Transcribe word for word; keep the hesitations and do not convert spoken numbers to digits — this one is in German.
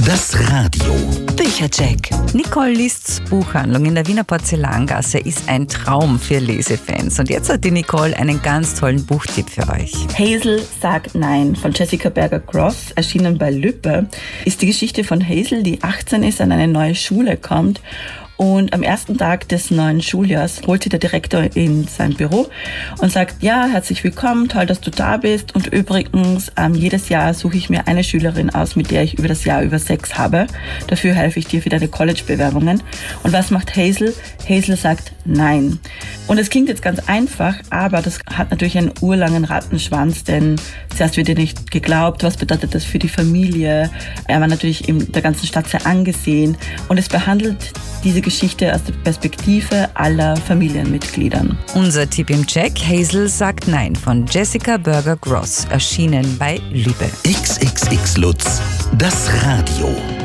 Das Radio. Büchercheck. Nicole Liszt's Buchhandlung in der Wiener Porzellangasse ist ein Traum für Lesefans. Und jetzt hat die Nicole einen ganz tollen Buchtipp für euch. Hazel sagt Nein von Jessica Berger-Gross, erschienen bei Lübbe, ist die Geschichte von Hazel, die achtzehn ist, an eine neue Schule kommt. Und am ersten Tag des neuen Schuljahrs holt sie der Direktor in sein Büro und sagt, ja, herzlich willkommen, toll, dass du da bist. Und übrigens, ähm, jedes Jahr suche ich mir eine Schülerin aus, mit der ich über das Jahr über Sex habe. Dafür helfe ich dir für deine College-Bewerbungen. Und was macht Hazel? Hazel sagt Nein. Und es klingt jetzt ganz einfach, aber das hat natürlich einen urlangen Rattenschwanz, denn zuerst wird ihr nicht geglaubt, was bedeutet das für die Familie. Er war natürlich in der ganzen Stadt sehr angesehen und es behandelt diese Geschichte aus der Perspektive aller Familienmitgliedern. Unser Tipp im Check: Hazel sagt Nein von Jessica Berger-Gross, erschienen bei Lübbe. X X X Lutz, das Radio.